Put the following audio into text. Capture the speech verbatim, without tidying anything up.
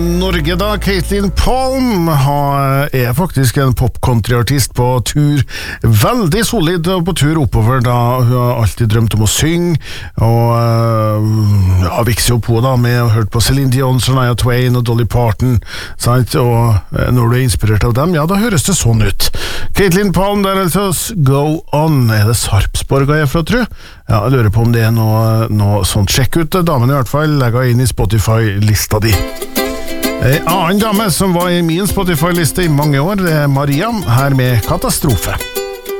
Norge da, Caitlin Palm er faktisk en pop-country-artist på tur, veldig solid på tur oppover da. Hun har alltid drømt om å synge, og ja, vikser jo på da med å hørt på Celine Dion, Shania Twain og Dolly Parton, sant? Og når du er inspirert av dem, ja, da høres det sånn ut. Caitlin Palm, der altså, Go On, er det Sarpsborg jeg fra, tror? Ja, jeg lurer på om det er noe, noe sånt. Sjekk ut damen i hvert fall, legger inn i Spotify-lista di. En annen dame som var i min Spotify-liste i mange år, det er Maria, her med Katastrofe.